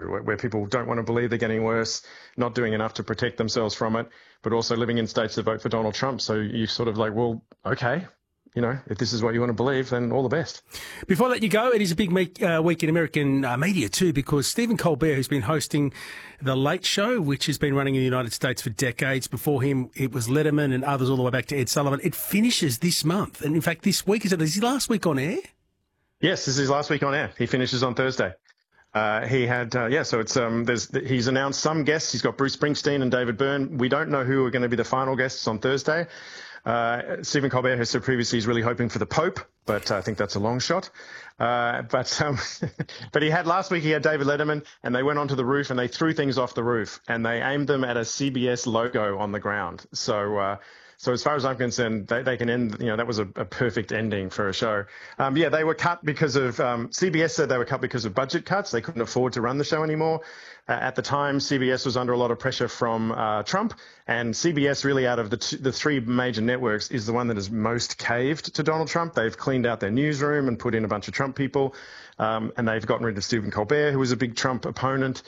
where people don't want to believe they're getting worse, not doing enough to protect themselves from it, but also living in states that vote for Donald Trump. So you sort of like, well, okay, if this is what you want to believe, then all the best. Before I let you go, it is a big week in American media too, because Stephen Colbert, who's been hosting The Late Show, which has been running in the United States for decades. Before him, it was Letterman and others all the way back to Ed Sullivan. It finishes this month. And in fact, this week, is his last week on air? Yes, this is his last week on air. He finishes on Thursday. He had, so it's, he's announced some guests. He's got Bruce Springsteen and David Byrne. We don't know who are going to be the final guests on Thursday. Stephen Colbert has said previously he's really hoping for the Pope, but I think that's a long shot. But he had last week, he had David Letterman, and they went onto the roof and they threw things off the roof and they aimed them at a CBS logo on the ground. So as far as I'm concerned, they can end, that was a perfect ending for a show. They were cut because of, CBS said they were cut because of budget cuts. They couldn't afford to run the show anymore. At the time, CBS was under a lot of pressure from Trump, and CBS really out of the three major networks is the one that has most caved to Donald Trump. They've cleaned out their newsroom and put in a bunch of Trump people, and they've gotten rid of Stephen Colbert, who was a big Trump opponent.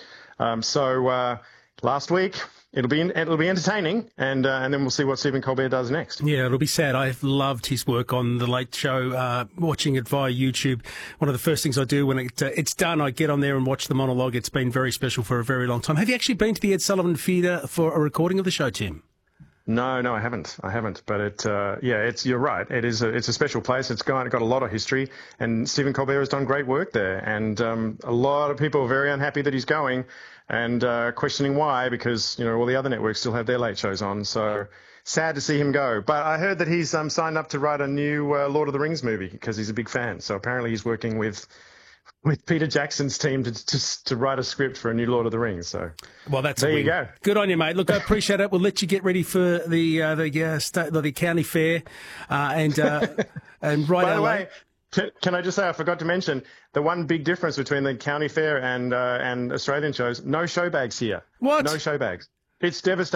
Last week, it'll be entertaining, and then we'll see what Stephen Colbert does next. Yeah, it'll be sad. I've loved his work on The Late Show, watching it via YouTube. One of the first things I do when it's done, I get on there and watch the monologue. It's been very special for a very long time. Have you actually been to the Ed Sullivan Theatre for a recording of the show, Tim? No, I haven't. But you're right. It's a special place. It's got a lot of history, and Stephen Colbert has done great work there. And a lot of people are very unhappy that he's going, and questioning why, because all the other networks still have their late shows on. So sad to see him go. But I heard that he's signed up to write a new Lord of the Rings movie because he's a big fan. So apparently he's working with Peter Jackson's team to write a script for a new Lord of the Rings. So, well, that's there you go. Good on you, mate. Look, I appreciate it. We'll let you get ready for the county fair and right. By the way, can I just say I forgot to mention the one big difference between the county fair and Australian shows? No show bags here. What? No show bags. It's devastating.